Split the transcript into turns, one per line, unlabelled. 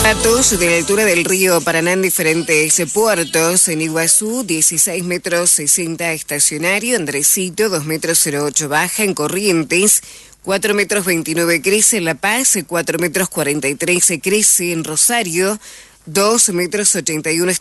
Datos de la altura del río Paraná en diferentes puertos. En Iguazú, 16 metros 60 estacionario. Andresito, 2 metros 08 baja. En Corrientes, 4 metros 29 crece. En La Paz, 4 metros 43 crece. En Rosario, 2 metros 81